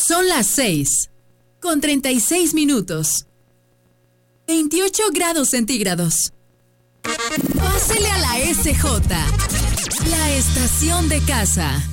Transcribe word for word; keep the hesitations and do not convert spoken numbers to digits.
Son las seis, con treinta y seis minutos. veintiocho grados centígrados. Pásele a la S J, la estación de casa.